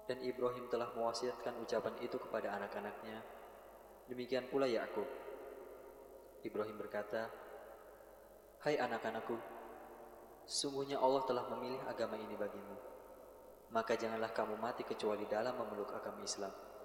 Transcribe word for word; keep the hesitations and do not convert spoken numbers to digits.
Dan Ibrahim telah mewasiatkan ucapan itu kepada anak-anaknya. Demikian pula Yakub. Ibrahim berkata, "Hai anak-anakku, sungguhnya Allah telah memilih agama ini bagimu. Maka janganlah kamu mati kecuali dalam memeluk agama Islam."